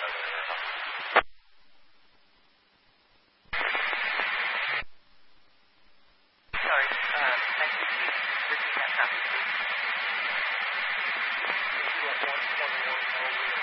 เลยนะครับ